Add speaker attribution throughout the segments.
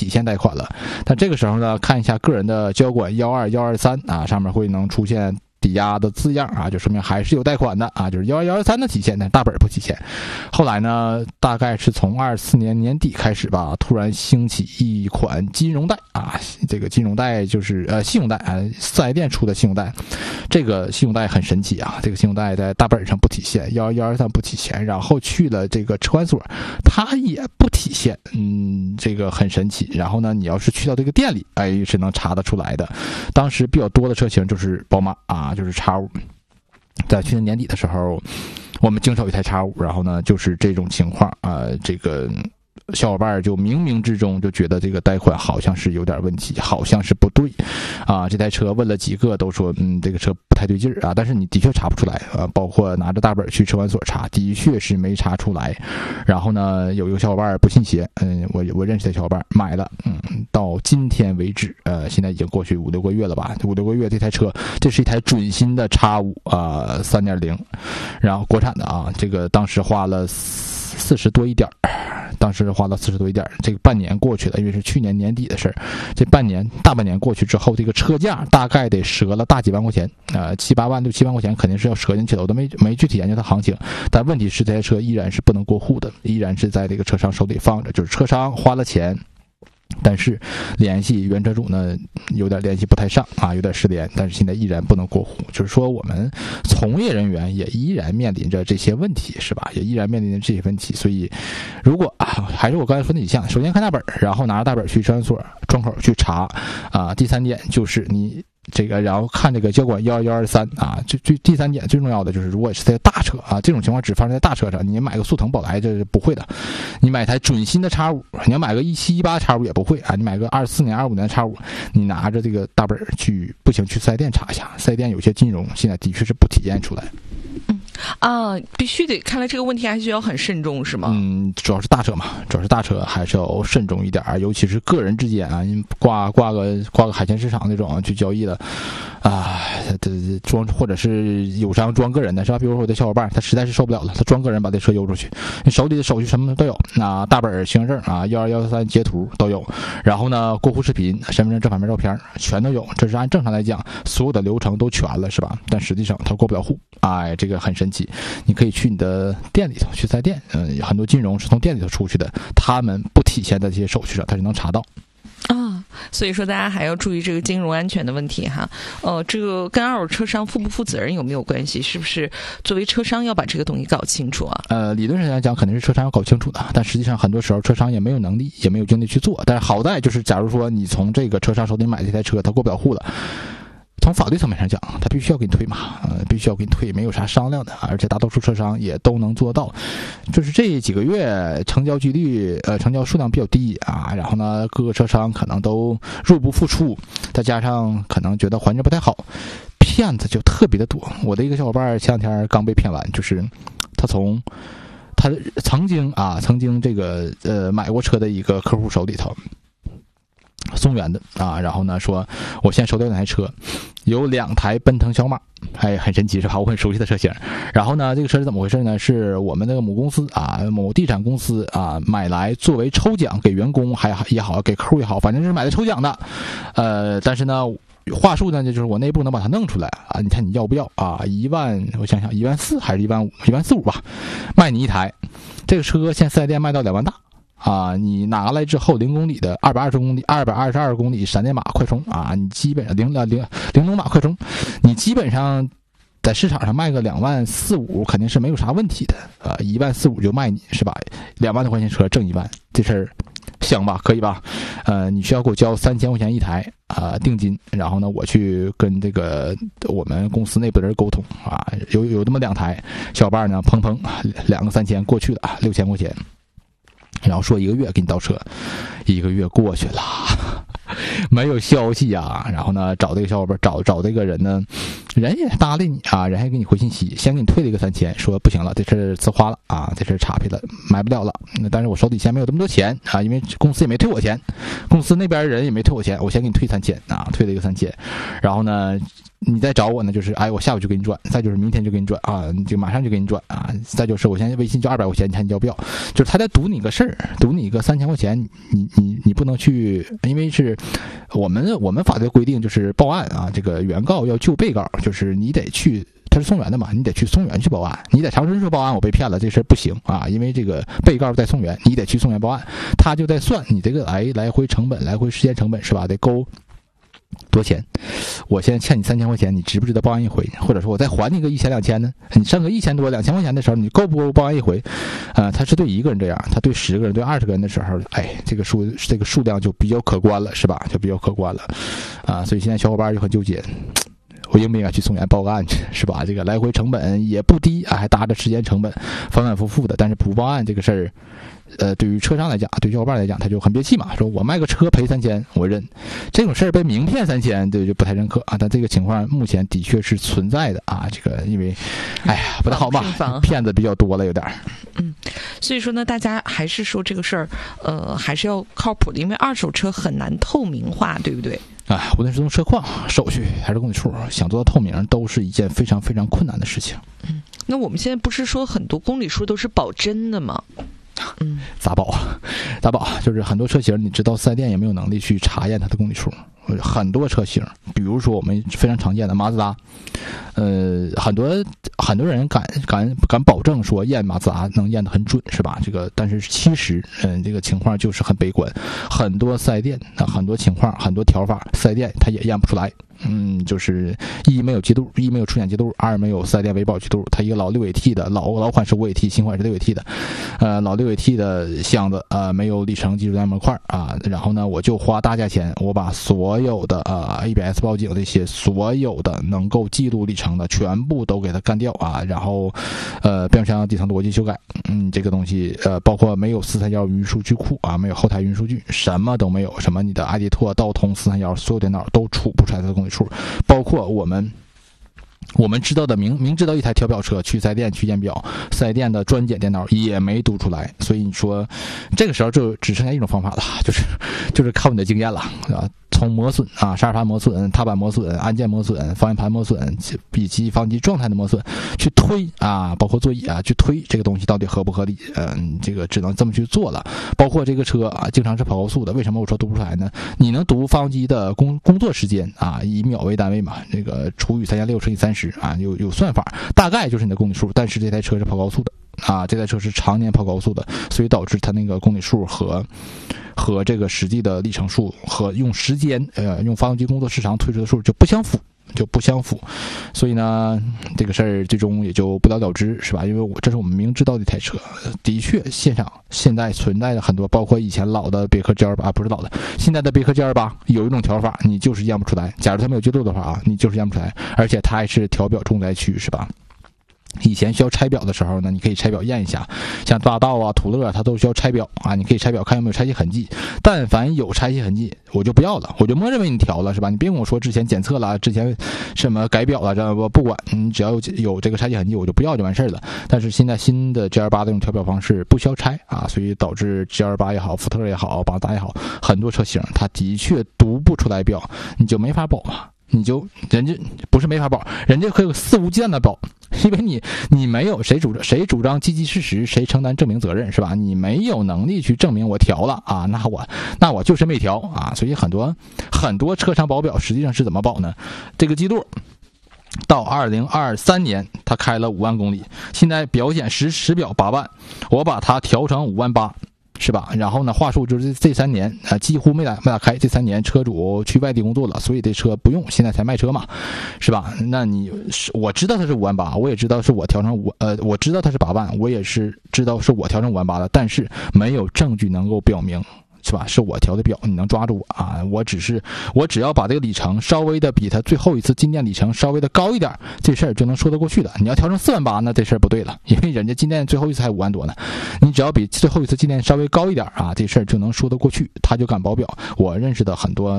Speaker 1: 现贷款了。但这个时候呢，看一下个人的交管12123啊，上面会能出现抵押的字样啊，就说明还是有贷款的啊，就是12123的体现，但大本不体现。后来呢，大概是从24年年底开始吧，突然兴起一款金融贷啊，这个金融贷就是信用贷啊，4S店出的信用贷。这个信用贷很神奇啊，这个信用贷在大本上不体现，12123不体现，然后去了这个车管所，它也不体现，这个很神奇。然后呢，你要是去到这个店里，是能查得出来的。当时比较多的车型就是宝马啊，就是 X5。在去年年底的时候，我们经手一台 X5，然后呢，就是这种情况啊，这个小伙伴就冥冥之中就觉得这个贷款好像是有点问题，好像是不对啊。这台车问了几个都说这个车不太对劲儿啊，但是你的确查不出来啊，包括拿着大本去车管所查，的确是没查出来。然后呢，有一个小伙伴不信邪，我认识的小伙伴买了，到今天为止，现在已经过去5-6个月了吧，5-6个月，这台车这是一台准新的 X5 3.0， 然后国产的啊，这个当时花了40多一点，这个半年过去了，因为是去年年底的事儿，这大半年过去之后，这个车价大概得折了大几万块钱，7-8万6-7万块钱肯定是要折进去的，我都没具体研究它行情。但问题是这台车依然是不能过户的，依然是在这个车商手里放着，就是车商花了钱，但是联系原车主呢有点联系不太上啊，有点失联，但是现在依然不能过户。就是说我们从业人员也依然面临着这些问题，是吧？也依然面临着这些问题。所以如果还是我刚才说那几项，首先看大本，然后拿着大本去车管所窗口去查啊。第3点就是你这个，然后看这个交管12123啊，第3点最重要的就是，如果是在大车啊，这种情况只发生在大车上，你买个速腾、宝来这是不会的。你买台准新的 X5， 你要买个1718 X5也不会啊。你买个24年、25年的 X5， 你拿着这个大本去不行，去4S店查一下，4S店有些金融现在的确是不体现出来。
Speaker 2: 必须得，看来这个问题还是要很慎重，是吗？
Speaker 1: 主要是大车嘛，还是要慎重一点，尤其是个人之间啊，你挂个海鲜市场那种去交易的啊，装或者是友商装个人的是吧？比如说我的小伙伴，他实在是受不了了，他装个人把这车邮出去，你手里的手续什么都有，大本、行政证啊，12113截图都有，然后呢，过户视频、身份证正反面照片全都有，这是按正常来讲所有的流程都全了，是吧？但实际上他过不了户，这个很神奇。你可以去你的店里头，去4S店，很多金融是从店里头出去的，他们不体现在这些手续上，他就能查到。
Speaker 2: 所以说大家还要注意这个金融安全的问题哈。这个跟二手车商负不负责任有没有关系？是不是作为车商要把这个东西搞清楚啊？
Speaker 1: 理论上来讲肯定是车商要搞清楚的，但实际上很多时候车商也没有能力，也没有精力去做。但是好在就是，假如说你从这个车商手里买这台车，他过不了户了。从法律层面上讲，他必须要给你退嘛，必须要给你退，没有啥商量的，而且大多数车商也都能做到。就是这几个月成交几率，成交数量比较低啊，然后呢，各个车商可能都入不敷出，再加上可能觉得环境不太好，骗子就特别的多。我的一个小伙伴前2天刚被骗完，就是他曾经这个买过车的一个客户手里头。松原的然后呢说我现在收到2台车，有2台奔腾小马，很神奇是吧？我很熟悉的车型。然后呢，这个车是怎么回事呢？是我们那个母公司某地产公司买来作为抽奖给员工也好，给客户也好，反正是买来抽奖的。但是呢，话术呢就是我内部能把它弄出来你看你要不要1万，我想想14000还是14500吧，卖你1台。这个车现在4S店卖到2万大。你拿来之后0公里的222公里闪电码快充你基本上零龙码快充，你基本上在市场上卖个2万4、5肯定是没有啥问题的1万4、5就卖你是吧？2万多块钱车挣1万，这事儿香吧？可以吧？你需要给我交3000块钱1台定金，然后呢，我去跟这个我们公司内部的人沟通有这么2台，小伙伴呢砰2个3000过去了6000块钱。然后说1个月给你到车，1个月过去了，没有消息然后呢，找这个小伙伴，找这个人呢， 人也搭理你啊，人还给你回信息，先给你退了一个3000，说不行了，这事自花了啊，这事岔劈了，买不了了。但是我手底下没有这么多钱啊，因为公司也没退我钱，公司那边人也没退我钱，我先给你退3000啊，退了一个3000，然后呢，你再找我呢，就是我下午就给你转，再就是明天就给你转啊，就马上就给你转啊，再就是我现在微信就200块钱，你看你要不要？就是他在赌你个事儿，赌你个3000块钱，你不能去，因为是我们法律规定就是报案啊，这个原告要救被告，就是你得去。他是松原的嘛，你得去松原去报案。你在长春市报案，我被骗了，这事不行啊，因为这个被告在松原，你得去松原报案。他就在算你这个来回成本、来回时间成本是吧？得勾多少钱？我现在欠你3000块钱，你值不值得报案一回？或者说我再还你个1000、2000呢？你剩个1000多、2000块钱的时候，你够不够报案一回？他是对一个人这样，他对10个人、对20个人的时候，这个数量就比较可观了，是吧？就比较可观了啊，所以现在小伙伴就很纠结。我应不应该去松原报个案去，是吧？这个来回成本也不低啊，还搭着时间成本，反反复复的。但是不报案这个事儿，对于车商来讲，对小伙伴来讲，他就很憋气嘛，说我卖个车赔3000，我认。这种事儿被明骗3000，对，就不太认可啊。但这个情况目前的确是存在的啊。这个因为，不太好吧，骗子比较多了，有点。
Speaker 2: 所以说呢，大家还是说这个事儿，还是要靠谱的，因为二手车很难透明化，对不对？
Speaker 1: 无论是从车况、手续还是公里数，想做到透明，都是一件非常非常困难的事情。
Speaker 2: 那我们现在不是说很多公里数都是保真的吗？
Speaker 1: 咋保？就是很多车型，你知道4S店也没有能力去查验它的公里数。很多车型，比如说我们非常常见的马自达，很多人敢保证说验马自达能验得很准，是吧？这个，但是其实，这个情况就是很悲观。很多4S店很多情况、很多条法，4S店它也验不出来。就是一没有记录，一没有出险记录，二没有4S店维保记录。它一个老6AT 的老款是5AT，新款是6AT的，老6AT 的箱子没有里程计数单模块啊。然后呢，我就花大价钱，我把所有的ABS 报警这些所有的能够记录里程的全部都给它干掉啊。然后变速箱底层逻辑修改，这个东西包括没有431云数据库啊，没有后台云数据，什么都没有，什么你的 ID 拓、道通、431所有电脑都储不出来的公里数，包括我们知道的明知道一台调表车去4S店去验表，4S店的专检电脑也没读出来。所以你说这个时候就只剩下一种方法了，就是靠你的经验了啊。从磨损啊、刹车盘磨损、踏板磨损、按键磨损、方向盘磨损以及发动机状态的磨损去推啊，包括座椅啊去推这个东西到底合不合理？这个只能这么去做了。包括这个车啊，经常是跑高速的，为什么我说读不出来呢？你能读发动机的工作时间啊，以秒为单位嘛，这个除以3.6乘以30啊，有算法，大概就是你的公里数。但是这台车是跑高速的啊，这台车是常年跑高速的，所以导致它那个公里数和这个实际的里程数和用时间用发动机工作时长推出的数就不相符，所以呢，这个事儿最终也就不了了之，是吧？因为这是我们明知道的一台车，的确现在存在的很多，包括以前老的别克 G28，不是老的，现在的别克 G28有一种调法，你就是验不出来。假如它没有记录的话啊，你就是验不出来，而且它还是调表重灾区，是吧？以前需要拆表的时候呢，你可以拆表验一下，像大道啊、途乐它都需要拆表啊，你可以拆表看有没有拆卸痕迹。但凡有拆卸痕迹，我就不要了，我就默认为你调了，是吧？你别跟我说之前检测了，之前什么改表了，这我不管，你只要有这个拆卸痕迹，我就不要就完事儿了。但是现在新的 G28这种调表方式不需要拆啊，所以导致 G28也好、福特也好、马自达也好，很多车型它的确读不出来表，你就没法保嘛。人家不是没法保，人家可以肆无忌惮的保，因为你没有谁主张积极事实，谁承担证明责任，是吧？你没有能力去证明我调了啊，那我就是没调啊。所以很多车商保表实际上是怎么保呢？这个记录到2023年他开了5万公里，现在表显实表8万，我把它调成5万8。是吧？然后呢，话术就是这3年几乎没打开，这3年车主去外地工作了，所以这车不用，现在才卖车嘛，是吧？那我知道它是5万8，我也知道是我调成我知道它是8万，我也是知道是我调成5万8的，但是没有证据能够表明，是吧？是我调的表，你能抓住我啊？我只要把这个里程稍微的比它最后一次进店里程稍微的高一点，这事儿就能说得过去的。你要调成4万8，那这事儿不对了，因为人家进店最后一次还5万多呢。你只要比最后一次进店稍微高一点啊，这事儿就能说得过去，他就敢保表。我认识的很多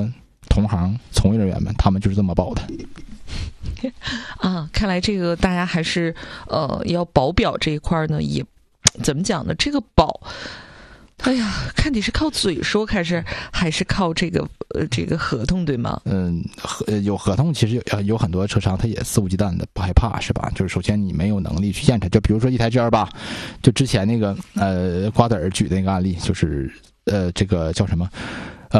Speaker 1: 同行从业人员们，他们就是这么保的。
Speaker 2: 啊，看来这个大家还是要保表这一块呢，也怎么讲呢？这个保，哎呀，看你是靠嘴说还是靠这个合同，对吗？
Speaker 1: 有合同，其实有很多车商他也肆无忌惮的，不害怕是吧？就是首先你没有能力去验车，就比如说一台 G28，就之前那个瓜子儿举的那个案例，就是这个叫什么